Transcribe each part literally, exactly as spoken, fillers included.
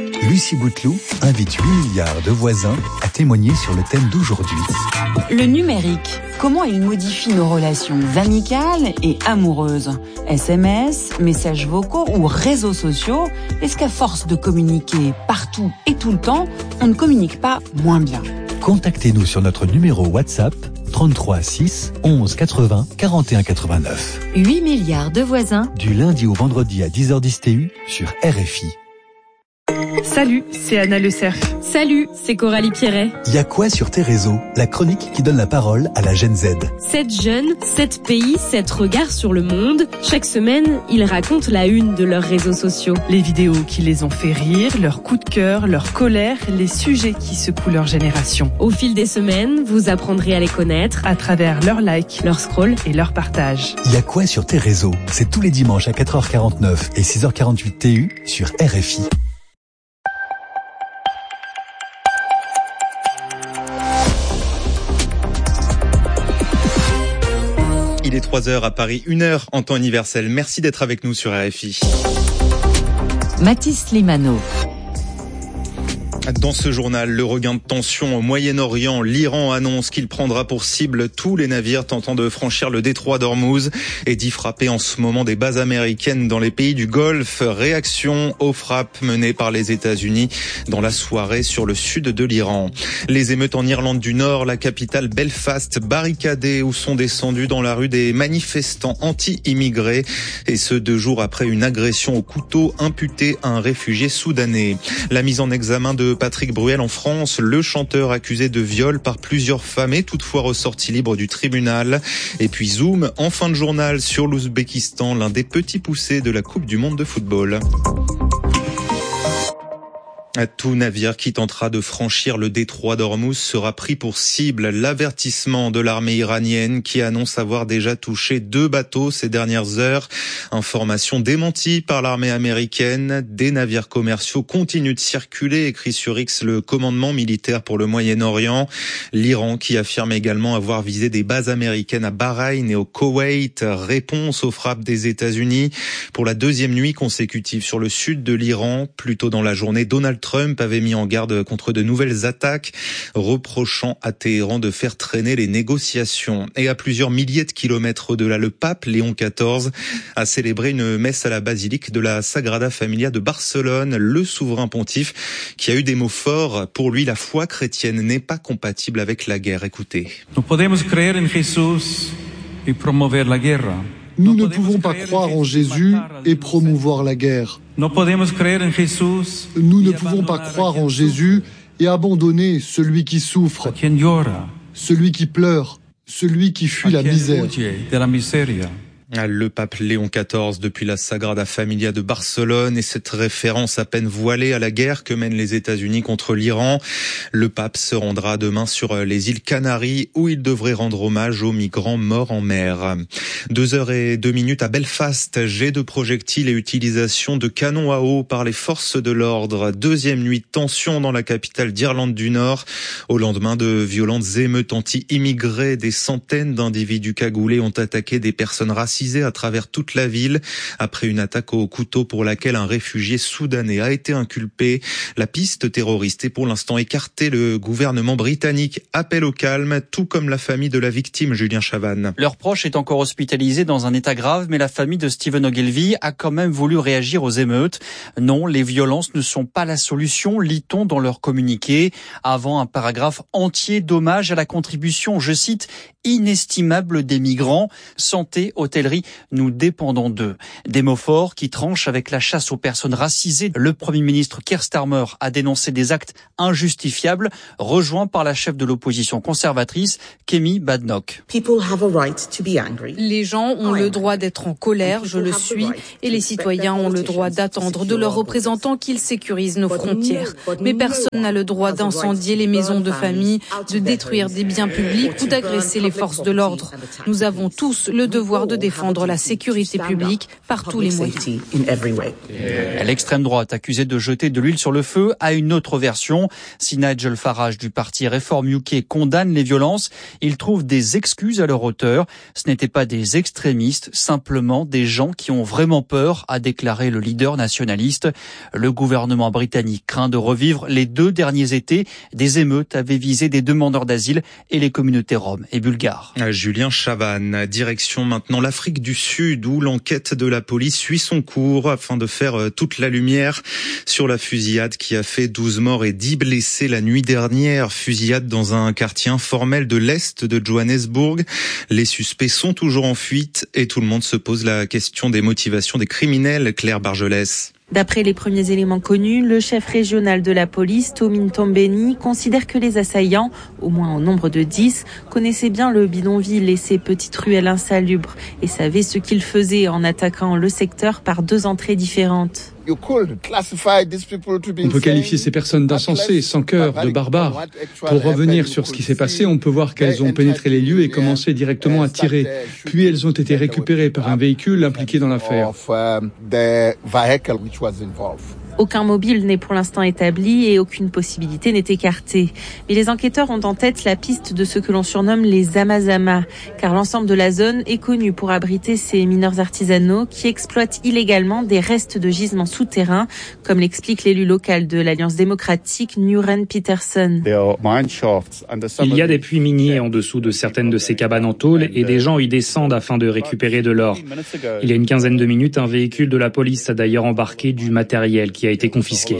Lucie Bouteloup invite huit milliards de voisins à témoigner sur le thème d'aujourd'hui. Le numérique, comment il modifie nos relations amicales et amoureuses ? S M S, messages vocaux ou réseaux sociaux ? Est-ce qu'à force de communiquer partout et tout le temps, on ne communique pas moins bien ? Contactez-nous sur notre numéro WhatsApp trente-trois six onze quatre-vingts quarante et un quatre-vingt-neuf. huit milliards de voisins. Du lundi au vendredi à dix heures dix T U sur R F I. Salut, c'est Anna Le Cerf. Salut, c'est Coralie Pierret. Y a quoi sur tes réseaux ? La chronique qui donne la parole à la Gen Z. sept jeunes, sept pays, sept regards sur le monde. Chaque semaine, ils racontent la une de leurs réseaux sociaux. Les vidéos qui les ont fait rire, leurs coups de cœur, leur colère, les sujets qui secouent leur génération. Au fil des semaines, vous apprendrez à les connaître à travers leurs likes, leurs scrolls et leurs partages. Y a quoi sur tes réseaux ? C'est tous les dimanches à quatre heures quarante-neuf et six heures quarante-huit T U sur R F I. Il est trois heures à Paris, une heure en temps universel. Merci d'être avec nous sur R F I. Mathis Limano. Dans ce journal, le regain de tension au Moyen-Orient, l'Iran annonce qu'il prendra pour cible tous les navires tentant de franchir le détroit d'Ormuz et d'y frapper en ce moment des bases américaines dans les pays du Golfe. Réaction aux frappes menées par les États-Unis dans la soirée sur le sud de l'Iran. Les émeutes en Irlande du Nord, la capitale Belfast barricadée où sont descendus dans la rue des manifestants anti-immigrés et ce deux jours après une agression au couteau imputée à un réfugié soudanais. La mise en examen de Patrick Bruel en France, le chanteur accusé de viol par plusieurs femmes est toutefois ressorti libre du tribunal. Et puis zoom en fin de journal sur l'Ouzbékistan, l'un des petits poussés de la Coupe du monde de football. Tout navire qui tentera de franchir le détroit d'Ormuz sera pris pour cible. L'avertissement de l'armée iranienne qui annonce avoir déjà touché deux bateaux ces dernières heures. Information démentie par l'armée américaine. Des navires commerciaux continuent de circuler, écrit sur X le commandement militaire pour le Moyen-Orient. L'Iran qui affirme également avoir visé des bases américaines à Bahreïn et au Koweït. Réponse aux frappes des États-Unis pour la deuxième nuit consécutive sur le sud de l'Iran. Plus tôt dans la journée, Donald Trump avait mis en garde contre de nouvelles attaques, reprochant à Téhéran de faire traîner les négociations. Et à plusieurs milliers de kilomètres au-delà, le pape Léon quatorze a célébré une messe à la basilique de la Sagrada Familia de Barcelone. Le souverain pontife qui a eu des mots forts. Pour lui, la foi chrétienne n'est pas compatible avec la guerre. Écoutez. Nous podemos creer en Jesús y promover la guerra. Nous ne pouvons pas croire en Jésus et promouvoir la guerre. Nous ne pouvons pas croire en Jésus et abandonner celui qui souffre, celui qui pleure, celui qui fuit la misère. Le pape Léon quatorze depuis la Sagrada Familia de Barcelone et cette référence à peine voilée à la guerre que mènent les États-Unis contre l'Iran. Le pape se rendra demain sur les îles Canaries où il devrait rendre hommage aux migrants morts en mer. Deux heures et deux minutes à Belfast, jet de projectiles et utilisation de canons à eau par les forces de l'ordre. Deuxième nuit de tension dans la capitale d'Irlande du Nord. Au lendemain de violentes émeutes anti-immigrés, des centaines d'individus cagoulés ont attaqué des personnes racisées à travers toute la ville après une attaque au couteau pour laquelle un réfugié soudanais a été inculpé. La piste terroriste est pour l'instant écartée. Le gouvernement britannique appelle au calme, tout comme la famille de la victime, Julien Chavannes. Leur proche est encore hospitalisé dans un état grave, mais la famille de Stephen Ogilvy a quand même voulu réagir aux émeutes. Non, les violences ne sont pas la solution, lit-on dans leur communiqué. Avant un paragraphe entier d'hommage à la contribution, je cite, inestimable des migrants. Santé, hôtellerie, nous dépendons d'eux. Des mots forts qui tranchent avec la chasse aux personnes racisées. Le Premier ministre Keir Starmer a dénoncé des actes injustifiables, rejoint par la chef de l'opposition conservatrice, Kemi Badenoch. Les gens ont le droit d'être en colère, je le suis, et les citoyens ont le droit d'attendre de leurs représentants qu'ils sécurisent nos frontières. Mais personne n'a le droit d'incendier les maisons de famille, de détruire des biens publics ou d'agresser les forces de l'ordre. Nous avons tous le devoir de défendre la sécurité publique par tous les moyens. L'extrême droite accusée de jeter de l'huile sur le feu a une autre version. Si Nigel Farage du parti Reform U K condamne les violences, il trouve des excuses à leur auteur. Ce n'étaient pas des extrémistes, simplement des gens qui ont vraiment peur, a déclaré le leader nationaliste. Le gouvernement britannique craint de revivre les deux derniers étés. Des émeutes avaient visé des demandeurs d'asile et les communautés roms et bulgares. Julien Chavannes, direction maintenant l'Afrique du Sud où l'enquête de la police suit son cours afin de faire toute la lumière sur la fusillade qui a fait douze morts et dix blessés la nuit dernière. Fusillade dans un quartier informel de l'est de Johannesburg. Les suspects sont toujours en fuite et tout le monde se pose la question des motivations des criminels. Claire Bargelès. D'après les premiers éléments connus, le chef régional de la police, Tomin Tombeni, considère que les assaillants, au moins au nombre de dix, connaissaient bien le bidonville et ses petites ruelles insalubres et savaient ce qu'ils faisaient en attaquant le secteur par deux entrées différentes. On peut qualifier ces personnes d'insensées, sans cœur, de barbares. Pour revenir sur ce qui s'est passé, on peut voir qu'elles ont pénétré les lieux et commencé directement à tirer. Puis elles ont été récupérées par un véhicule impliqué dans l'affaire. Aucun mobile n'est pour l'instant établi et aucune possibilité n'est écartée. Mais les enquêteurs ont en tête la piste de ce que l'on surnomme les Amazama, car l'ensemble de la zone est connu pour abriter ces mineurs artisanaux qui exploitent illégalement des restes de gisements souterrains, comme l'explique l'élu local de l'Alliance démocratique, Nuren Peterson. Il y a des puits miniers en dessous de certaines de ces cabanes en tôle et des gens y descendent afin de récupérer de l'or. Il y a une quinzaine de minutes, un véhicule de la police a d'ailleurs embarqué du matériel qui a été confisqué.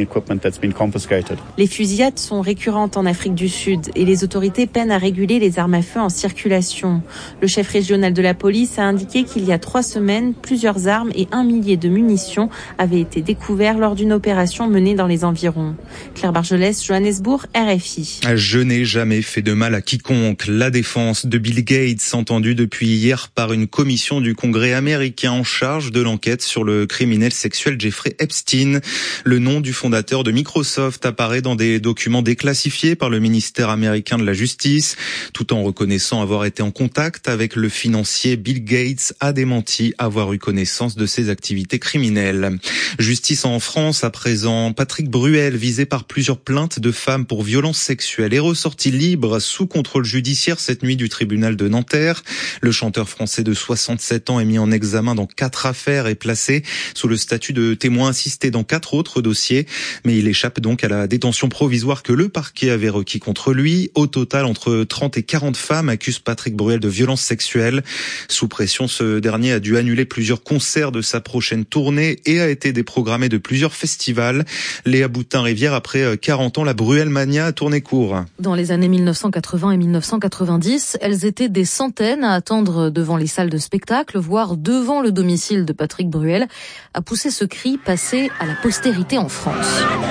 Les fusillades sont récurrentes en Afrique du Sud et les autorités peinent à réguler les armes à feu en circulation. Le chef régional de la police a indiqué qu'il y a trois semaines, plusieurs armes et un millier de munitions avaient été découverts lors d'une opération menée dans les environs. Claire Bargelès, Johannesburg, R F I. Je n'ai jamais fait de mal à quiconque. La défense de Bill Gates, entendue depuis hier par une commission du Congrès américain en charge de l'enquête sur le criminel sexuel Jeffrey Epstein. Le nom du fondateur de Microsoft apparaît dans des documents déclassifiés par le ministère américain de la Justice. Tout en reconnaissant avoir été en contact avec le financier, Bill Gates a démenti avoir eu connaissance de ses activités criminelles. Justice en France à présent. Patrick Bruel, visé par plusieurs plaintes de femmes pour violences sexuelles, est ressorti libre sous contrôle judiciaire cette nuit du tribunal de Nanterre. Le chanteur français de soixante-sept ans est mis en examen dans quatre affaires et placé sous le statut de témoin assisté dans quatre autres dossiers, mais il échappe donc à la détention provisoire que le parquet avait requis contre lui. Au total, entre trente et quarante femmes accusent Patrick Bruel de violences sexuelles. Sous pression, ce dernier a dû annuler plusieurs concerts de sa prochaine tournée et a été déprogrammé de plusieurs festivals. Léa Boutin-Rivière, après quarante ans, la Bruelmania a tourné court. Dans les années mille neuf cent quatre-vingts et mille neuf cent quatre-vingt-dix, elles étaient des centaines à attendre devant les salles de spectacle, voire devant le domicile de Patrick Bruel, à pousser ce cri passé à la postérité en France.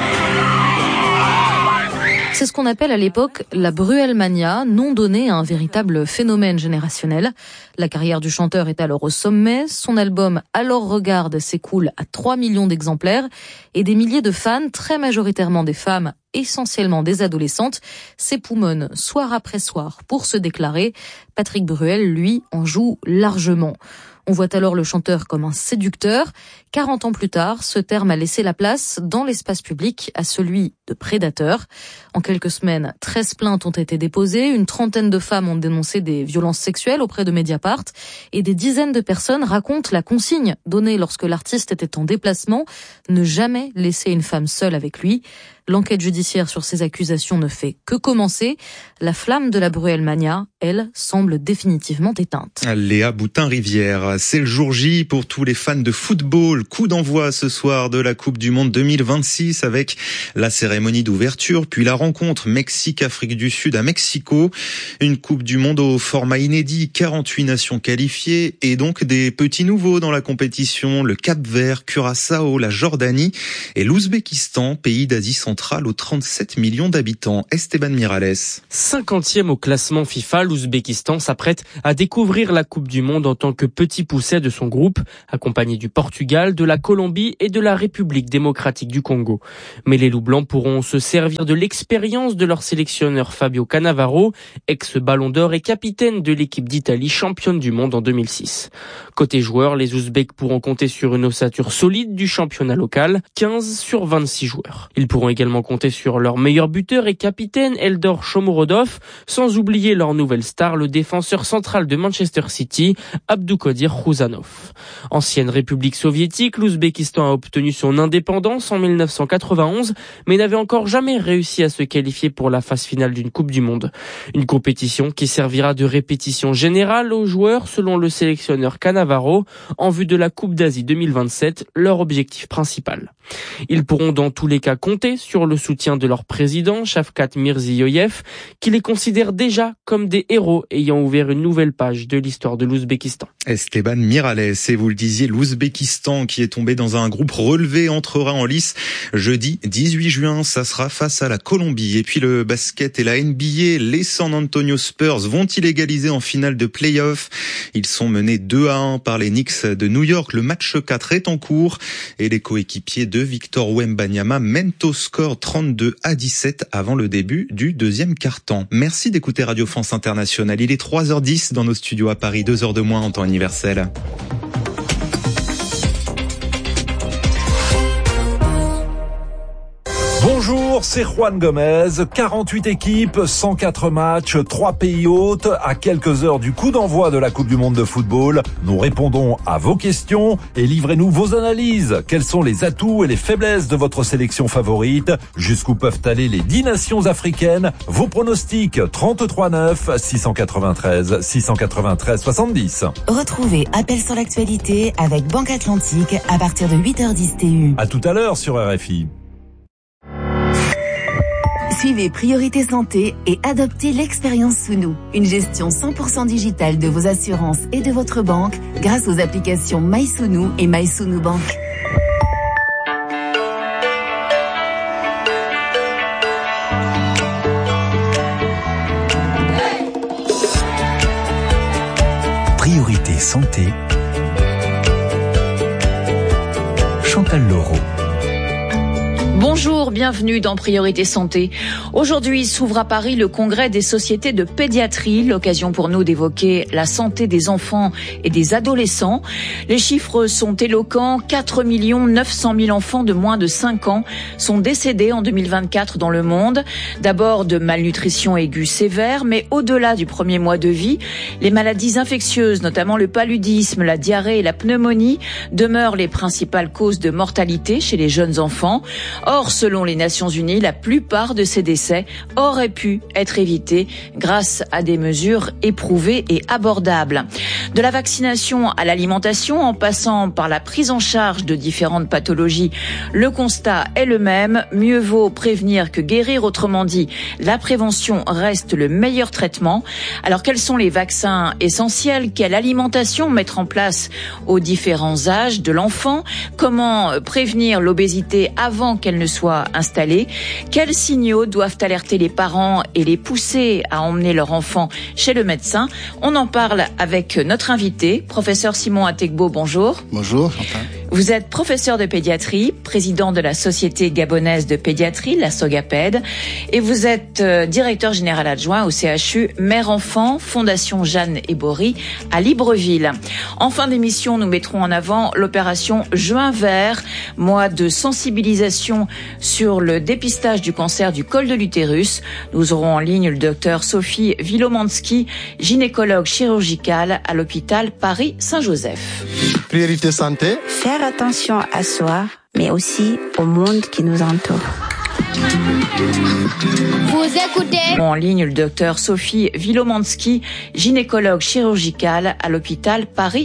C'est ce qu'on appelle à l'époque la Bruelmania, nom donné à un véritable phénomène générationnel. La carrière du chanteur est alors au sommet, son album Alors Regarde s'écoule à trois millions d'exemplaires et des milliers de fans, très majoritairement des femmes, essentiellement des adolescentes, s'époumonnent soir après soir pour se déclarer. Patrick Bruel, lui, en joue largement. On voit alors le chanteur comme un séducteur. quarante ans plus tard, ce terme a laissé la place dans l'espace public à celui de prédateur. En quelques semaines, treize plaintes ont été déposées, une trentaine de femmes ont dénoncé des violences sexuelles auprès de Mediapart et des dizaines de personnes racontent la consigne donnée lorsque l'artiste était en déplacement, ne jamais laisser une femme seule avec lui. L'enquête judiciaire sur ces accusations ne fait que commencer. La flamme de la Bruelmania, elle, semble définitivement éteinte. Léa Boutin-Rivière, c'est le jour J pour tous les fans de football. Coup d'envoi ce soir de la Coupe du Monde deux mille vingt-six avec la cérémonie d'ouverture, puis la rencontre Mexique-Afrique du Sud à Mexico. Une Coupe du Monde au format inédit, quarante-huit nations qualifiées et donc des petits nouveaux dans la compétition. Le Cap-Vert, Curaçao, la Jordanie et l'Ouzbékistan, pays d'Asie centrale aux trente-sept millions d'habitants. Esteban Miralles. cinquantième au classement FIFA, l'Ouzbékistan s'apprête à découvrir la Coupe du Monde en tant que petit pousset de son groupe, accompagné du Portugal, de la Colombie et de la République démocratique du Congo. Mais les loups blancs pourront se servir de l'expérience de leur sélectionneur Fabio Cannavaro, ex-ballon d'or et capitaine de l'équipe d'Italie championne du monde en deux mille six. Côté joueurs, les Ouzbeks pourront compter sur une ossature solide du championnat local, quinze sur vingt-six joueurs. Ils pourront également compter sur leur meilleur buteur et capitaine Eldor Shomurodov, sans oublier leur nouvelle star, le défenseur central de Manchester City, Abdoukodir Khuzanov. Ancienne République soviétique, l'Ouzbékistan a obtenu son indépendance en mille neuf cent quatre-vingt-onze, mais n'avait encore jamais réussi à se qualifier pour la phase finale d'une Coupe du Monde. Une compétition qui servira de répétition générale aux joueurs, selon le sélectionneur Cannavaro, en vue de la Coupe d'Asie deux mille vingt-sept, leur objectif principal. Ils pourront dans tous les cas compter sur le soutien de leur président, Shavkat Mirziyoyev, qui les considère déjà comme des héros ayant ouvert une nouvelle page de l'histoire de l'Ouzbékistan. Esteban Miralles, et vous le disiez, l'Ouzbékistan qui est tombé dans un groupe relevé entrera en lice jeudi dix-huit juin, ça sera face à la Colombie. Et puis le basket et la N B A, les San Antonio Spurs vont-ils égaliser en finale de play-off? Ils sont menés deux à un par les Knicks de New York. Le match quatre est en cours et les coéquipiers de Victor Wembanyama mènent au score trente-deux à dix-sept avant le début du deuxième quart-temps. Merci d'écouter Radio France Internationale. Il est trois heures dix dans nos studios à Paris, deux heures de moins en temps universel. Bonjour, c'est Juan Gomez. quarante-huit équipes, cent quatre matchs, trois pays hôtes. À quelques heures du coup d'envoi de la Coupe du Monde de football, nous répondons à vos questions et livrez-nous vos analyses. Quels sont les atouts et les faiblesses de votre sélection favorite? Jusqu'où peuvent aller les dix nations africaines? Vos pronostics, trente-trois neuf, six cent quatre-vingt-treize, six cent quatre-vingt-treize, soixante-dix. Retrouvez Appel sur l'actualité avec Banque Atlantique à partir de huit heures dix T U. À tout à l'heure sur R F I. Suivez Priorité Santé et adoptez l'expérience Sounou, une gestion cent pour cent digitale de vos assurances et de votre banque grâce aux applications MySounou et MySounou Bank. Priorité Santé, Chantal Laureau. Bonjour, bienvenue dans Priorité Santé. Aujourd'hui s'ouvre à Paris le congrès des sociétés de pédiatrie, l'occasion pour nous d'évoquer la santé des enfants et des adolescents. Les chiffres sont éloquents, quatre millions neuf cent mille enfants de moins de cinq ans sont décédés en deux mille vingt-quatre dans le monde. D'abord de malnutrition aiguë sévère, mais au-delà du premier mois de vie, les maladies infectieuses, notamment le paludisme, la diarrhée et la pneumonie, demeurent les principales causes de mortalité chez les jeunes enfants. Or, selon les Nations Unies, la plupart de ces décès auraient pu être évités grâce à des mesures éprouvées et abordables. De la vaccination à l'alimentation, en passant par la prise en charge de différentes pathologies, le constat est le même. Mieux vaut prévenir que guérir. Autrement dit, la prévention reste le meilleur traitement. Alors, quels sont les vaccins essentiels? Quelle alimentation mettre en place aux différents âges de l'enfant? Comment prévenir l'obésité avant qu'elle ne soit installée? Quels signaux doivent alerter les parents et les pousser à emmener leur enfant chez le médecin? On en parle avec notre invité, professeur Simon Ategbo. Bonjour. Bonjour, Chantal. Vous êtes professeur de pédiatrie, président de la Société gabonaise de pédiatrie, la SOGAPED, et vous êtes directeur général adjoint au C H U Mère-Enfant, Fondation Jeanne et Bory à Libreville. En fin d'émission, nous mettrons en avant l'opération Juin Vert, mois de sensibilisation sur le dépistage du cancer du col de l'utérus. Nous aurons en ligne le docteur Sophie Wilomanski, gynécologue chirurgicale à l'hôpital Paris-Saint-Joseph. Priorité santé. Faire attention à soi, mais aussi au monde qui nous entoure. Vous écoutez en ligne le docteur Sophie Wilomanski, gynécologue chirurgicale à l'hôpital Paris